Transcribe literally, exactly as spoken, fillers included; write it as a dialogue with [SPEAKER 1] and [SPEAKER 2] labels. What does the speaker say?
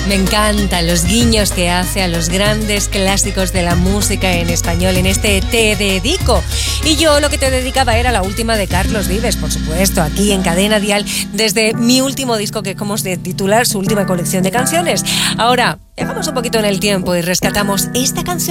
[SPEAKER 1] Me encantan los guiños que hace a los grandes clásicos de la música en español en este Te Dedico. Y yo lo que te dedicaba era la última de Carlos Vives, por supuesto, aquí en Cadena Dial, desde mi último disco que acabamos de titular, su última colección de canciones. Ahora, viajamos un poquito en el tiempo y rescatamos esta canción